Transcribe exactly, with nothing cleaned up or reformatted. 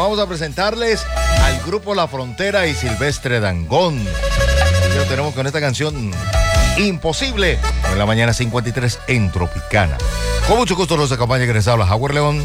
vamos a presentarles al grupo La Frontera y Silvestre Dangond. Y lo tenemos con esta canción Imposible, en la mañana cincuenta y tres en Tropicana. Con mucho gusto nos acompaña, que les habla Howard León.